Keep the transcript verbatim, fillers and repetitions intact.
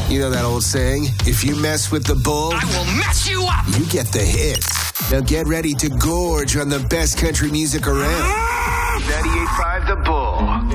You know that old saying, if you mess with the bull, I will mess you up! You get the hits. Now get ready to gorge on the best country music around. ninety-eight point five The Bull.